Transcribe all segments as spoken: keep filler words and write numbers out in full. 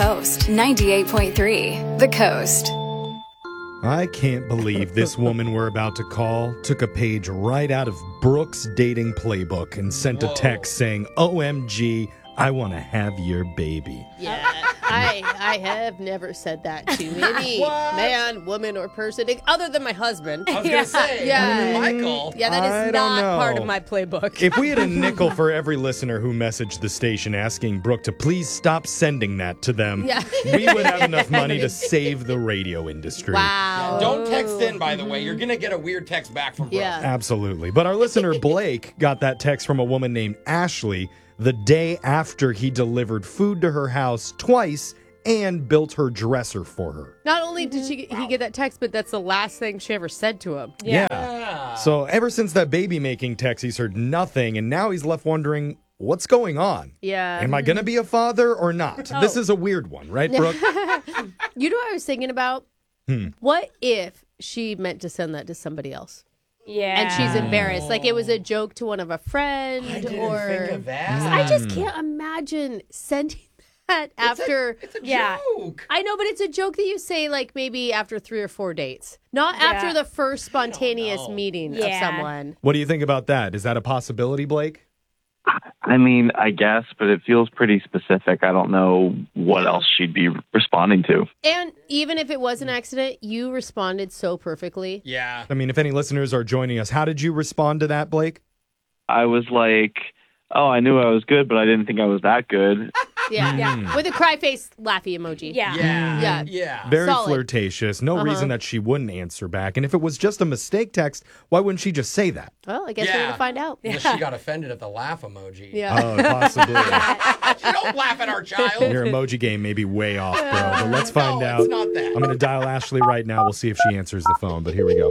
Coast, ninety-eight point three The Coast. I can't believe this woman we're about to call took a page right out of Brooke's dating playbook and sent Whoa. a text saying, O M G, I want to have your baby. Yeah, I I have never said that to any What? man, woman, or person other than my husband. I was going to say, Yeah. Michael. Yeah, that is I don't not know. part of my playbook. If we had a nickel for every listener who messaged the station asking Brooke to please stop sending that to them, Yeah. we would have enough money to save the radio industry. Wow. Don't text in, by the way. You're going to get a weird text back from Brooke. Yeah. Absolutely. But our listener Blake got that text from a woman named Ashley the day after he delivered food to her house twice and built her dresser for her. Not only did she he get that text, but that's the last thing she ever said to him. Yeah. Yeah. So ever since that baby making text, he's heard nothing, and now he's left wondering, what's going on? Yeah. Am I going to be a father or not? This is a weird one, right, Brooke? You know what I was thinking about? Hmm. What if she meant to send that to somebody else? Yeah. And she's embarrassed. Like it was a joke to one of a friend I didn't or think of that. I just can't imagine sending that after It's a Yeah. joke. I know, but it's a joke that you say like maybe after three or four dates. Not Yeah. after the first spontaneous know. meeting of Yeah. someone. What do you think about that? Is that a possibility, Blake? I mean, I guess, but it feels pretty specific. I don't know what else she'd be responding to. And even if it was an accident, you responded so perfectly. Yeah. I mean, if any listeners are joining us, how did you respond to that, Blake? I was like, oh, I knew I was good, but I didn't think I was that good. Yeah. Yeah. With a cry face laughy emoji. Yeah. Yeah. Yeah. Yeah. Very Solid. flirtatious. No Uh-huh. reason that she wouldn't answer back. And if it was just a mistake text, why wouldn't she just say that? Well, I guess we're Yeah. going to find out. Unless she got offended at the laugh emoji. Yeah. Oh, possibly. You don't laugh at our child. Your emoji game may be way off, bro. But let's find no, out. it's not that. I'm going to dial Ashley right now. We'll see if she answers the phone. But here we go.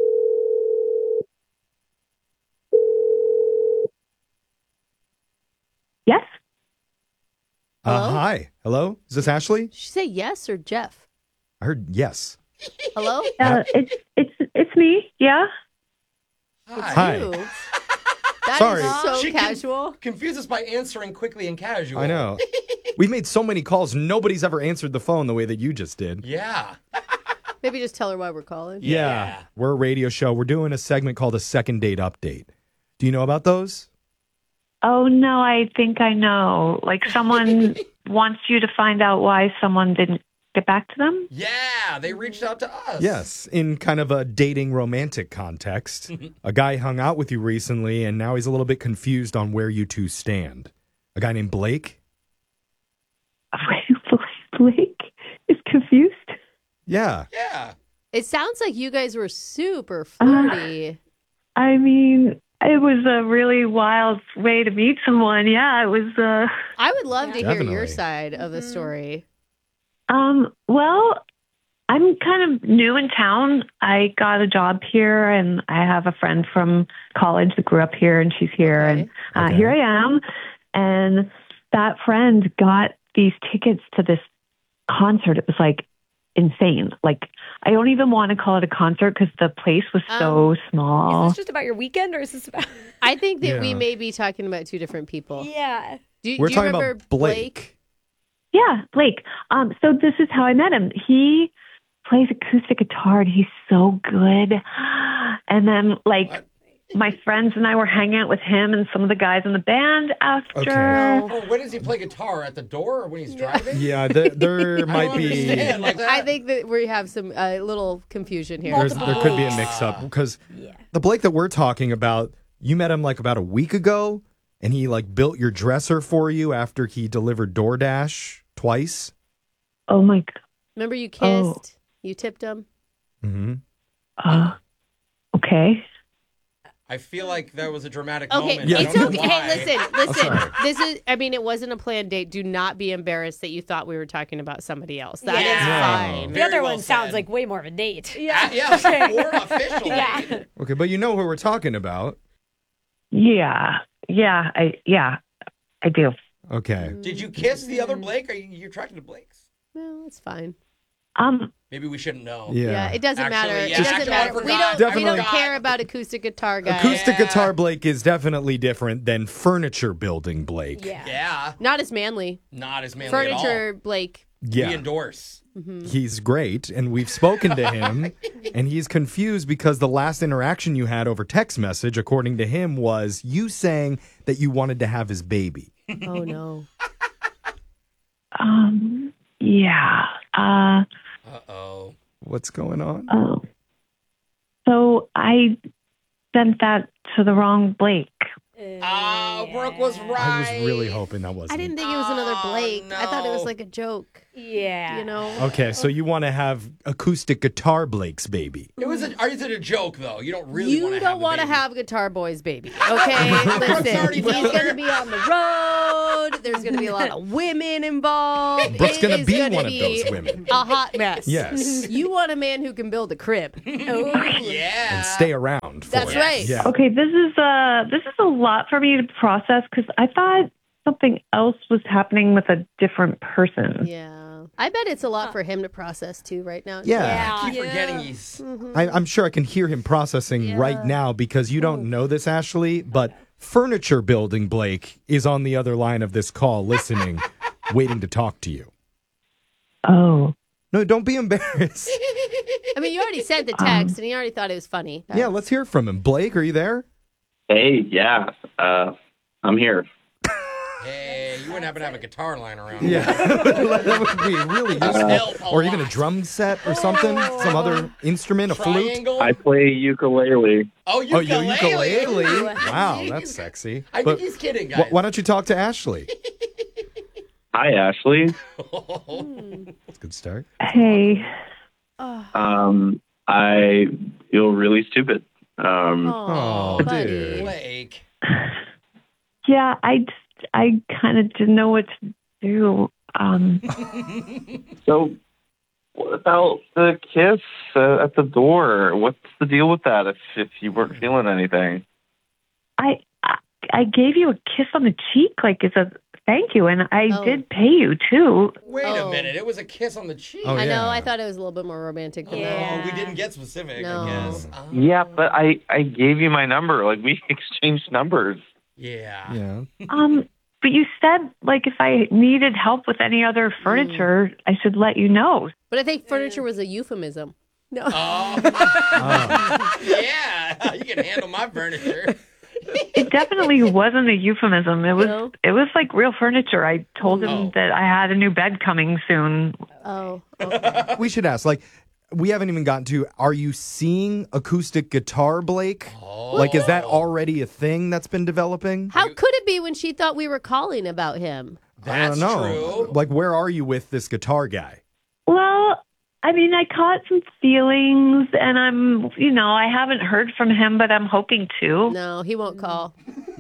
Yes. Uh, Hello? hi. Hello? Is this Ashley? Did she say yes or Jeff? I heard yes. Hello? Uh, it's it's it's me. Yeah. Hi. You. That Sorry. is so She can- casual. Confuse us by answering quickly and casual. I know. We've made so many calls. Nobody's ever answered the phone the way that you just did. Yeah. Maybe just tell her why we're calling. Yeah. We're a radio show. We're doing a segment called a second date update. Do you know about those? Oh no, I think I know. Like someone wants you to find out why someone didn't get back to them. Yeah. They reached out to us. Yes, in kind of a dating romantic context. A guy hung out with you recently, and now he's a little bit confused on where you two stand. A guy named Blake? Blake is confused. Yeah. Yeah. It sounds like you guys were super flirty. I mean, it was a really wild way to meet someone. Yeah, it was. Uh, I would love to hear Definitely. your side of the story. um. Well, I'm kind of new in town. I got a job here, and I have a friend from college that grew up here, and she's here, Okay. and uh, Okay. here I am. And that friend got these tickets to this concert. It was like insane. Like I don't even want to call it a concert because the place was so Is small. this just about your weekend or is this about. I think that we Yeah. may be talking about two different people. Yeah. Do, We're do you talking remember about Blake. Yeah, Blake. Um, so this is how I met him. He plays acoustic guitar and he's so good. And then like What? my friends and I were hanging out with him and some of the guys in the band after. Okay. Oh, when does he play guitar? At the door or when he's driving? Yeah, there, there I might don't be. understand. Like that. I think that we have some uh, little confusion here. There's, there could be a mix up because Yeah. the Blake that we're talking about, you met him like about a week ago, and he like built your dresser for you after he delivered DoorDash twice. Oh my god. Remember you Oh. kissed? You tipped him? Mm-hmm. Uh, okay. I feel like that was a dramatic Okay, moment. Yeah, I it's don't okay. know why. Hey, listen, listen. sorry. This is, I mean, it wasn't a planned date. Do not be embarrassed that you thought we were talking about somebody else. That is Yeah. No. fine. The Very other well one sounds said. like way more of a date. Yeah, yeah, or official. Yeah. date. Okay, but you know who we're talking about. Yeah. Yeah. I yeah. I do. Okay. Did you kiss the other Blake? Are you you attracted to Blakes? Well, it's fine. Um. Maybe we shouldn't know. Yeah. Yeah, it doesn't Actually, matter. yeah, it doesn't actually, I matter. We forgot. don't, we Definitely. don't care about acoustic guitar guys. Acoustic Yeah. guitar Blake is definitely different than furniture building Blake. Yeah. Yeah, Not as manly. not as manly Furniture Blake Yeah. We endorse. He's great, and we've spoken to him, and he's confused because the last interaction you had over text message, according to him, was you saying that you wanted to have his baby. Oh, no. Um, yeah. Uh, Uh-oh. What's going on? oh. So I sent that to the wrong Blake. Oh, Brooke was right. I was really hoping that wasn't. I didn't think it was another Oh, Blake. I thought it was no. like a joke, Yeah. you know? Okay, so you want to have acoustic guitar Blake's baby. It was a, is it a joke, though? You don't really you want to don't have want to a baby. have Guitar Boy's baby, okay? Listen, already he's down going to there. be on the road. There's going to be a lot of women involved. Brooke's It gonna is be gonna one of be those women. A hot mess. Yes. You want a man who can build a crib. Yeah. And stay around for That's it. right. Yeah. Okay, this is uh this is a lot for me to process because I thought something else was happening with a different person. Yeah. I bet it's a lot for him to process too right now. Yeah. I keep forgetting he's. I, I'm sure I can hear him processing right now because you don't know this, Ashley, but furniture building Blake is on the other line of this call listening, waiting to talk to you. Oh. No, don't be embarrassed. I mean, you already sent the text and he already thought it was funny. Yeah, let's hear from him. Blake, are you there? Hey, yeah, uh, I'm here. Hey, you wouldn't happen to have a guitar lying around. Yeah. That would be really useful. Help a Or even a lot. drum set or something, some other instrument, a flute. Triangle. I play ukulele. Oh, Oh, ukulele. your ukulele. Wow, Jeez. that's sexy. I But think he's kidding, wh- guys. why don't you talk to Ashley? Hi, Ashley. That's a good start. Hey. Um, I feel really stupid. Um, Oh, buddy. dude. Blake. Yeah, I just I kind of didn't know what to do. Um so, what about the kiss uh, at the door? What's the deal with that? If if you weren't feeling anything, I I, I gave you a kiss on the cheek like as a thank you, and I Oh. did pay you too. Wait Oh. a minute. It was a kiss on the cheek. Oh, I know. yeah. I thought it was a little bit more romantic than Oh, that. we didn't get specific, No. I guess. Oh. yeah, but I I gave you my number. Like we exchanged numbers. Yeah. Yeah. Um, but you said like if I needed help with any other furniture, I should let you know. But I think furniture was a euphemism. No. Oh. Oh. Yeah. You can handle my furniture. It definitely wasn't a euphemism. It was No? it was like real furniture. I told him Oh. that I had a new bed coming soon. Oh. Okay. We should ask, like, we haven't even gotten to, are you seeing acoustic guitar, Blake? Oh. Like, is that already a thing that's been developing? How could it be when she thought we were calling about him? That's I don't know. true. Like, where are you with this guitar guy? Well, I mean, I caught some feelings, and I'm, you know, I haven't heard from him, but I'm hoping to. No, he won't call.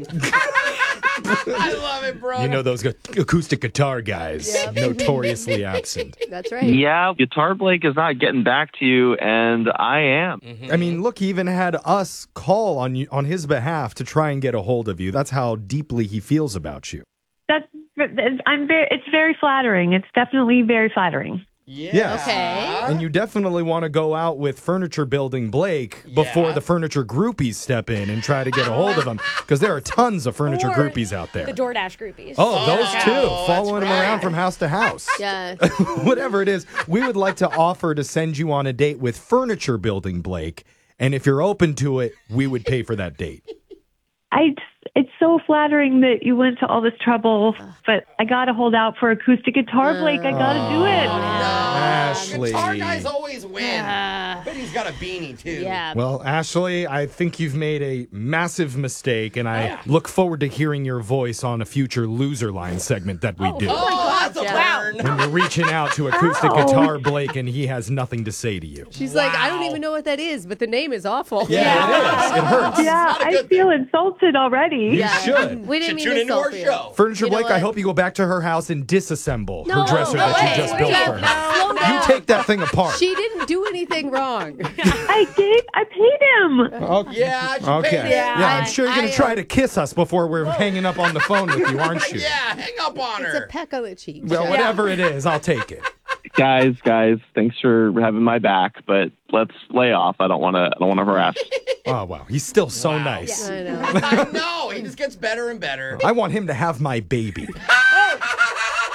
I love it, bro. You know those gu- acoustic guitar guys, notoriously absent. That's right. Yeah, Guitar Blake is not getting back to you, and I am. I mean, look, he even had us call on you on his behalf to try and get a hold of you. That's how deeply he feels about you. That's, I'm very, it's very flattering. It's definitely very flattering. Yeah. Yes. Okay. And you definitely want to go out with furniture building Blake before Yeah. the furniture groupies step in and try to get a hold of him, because there are tons of furniture Or groupies out there. The DoorDash groupies. Oh, those Oh, too. that's Following him around right. from house to house. Yeah. Whatever it is, we would like to offer to send you on a date with furniture building Blake. And if you're open to it, we would pay for that date. I just, it's so flattering that you went to all this trouble, but I got to hold out for acoustic guitar, Blake. I got to do it. Ashley. Guitar guys always win. Yeah. But he's got a beanie, too. Yeah. Well, Ashley, I think you've made a massive mistake, and I Yeah. look forward to hearing your voice on a future loser line segment that we do. Oh, that's a Yeah. burn. When you're reaching out to acoustic Ow. guitar Blake and he has nothing to say to you. She's like, I don't Wow. even know what that is, but the name is awful. Yeah, it is. It hurts. Yeah, not a I good feel insulted already. You Yeah. should. We didn't Should mean tune to into our insult you. show. Furniture You know Blake, I what? hope you go back to her house and disassemble No, her dresser no that way. you just built Jeff, for her. no, You no. take that thing apart. She didn't do anything wrong. I gave, I paid him. Okay. Yeah, she Okay. paid Yeah, it. Yeah, I'm I- sure you're going I, to try uh, to kiss us before we're hanging up on the phone with you, aren't you? Yeah, hang up on It's a her. peck on the cheek. Well, whatever it is, I'll take it. Guys, guys, thanks for having my back, but let's lay off. I don't want to. I don't want to harass. Oh, wow. He's still so Wow. nice. I know. I know. He just gets better and better. I want him to have my baby.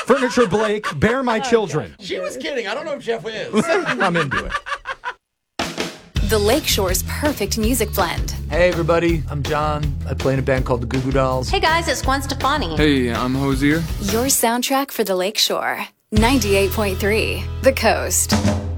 Furniture Blake, Bear My Children. She was kidding. I don't know if Jeff is. I'm into it. The Lakeshore's perfect music blend. Hey everybody, I'm John. I play in a band called the Goo Goo Dolls. Hey guys, it's Gwen Stefani. Hey, I'm Hosier. Your soundtrack for the Lakeshore. ninety-eight point three, The Coast.